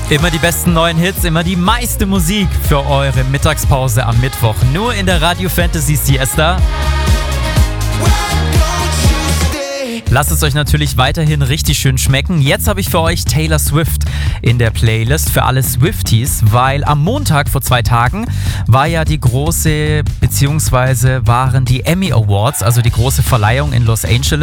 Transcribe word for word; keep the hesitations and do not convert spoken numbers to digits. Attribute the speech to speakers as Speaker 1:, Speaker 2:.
Speaker 1: Immer die besten neuen Hits, immer die meiste Musik für eure Mittagspause am Mittwoch. Nur in der Radio Fantasy Siesta. Lasst es euch natürlich weiterhin richtig schön schmecken. Jetzt habe ich für euch Taylor Swift in der Playlist für alle Swifties, weil am Montag vor zwei Tagen war ja die große, beziehungsweise waren die Emmy Awards, also die große Verleihung in Los Angeles.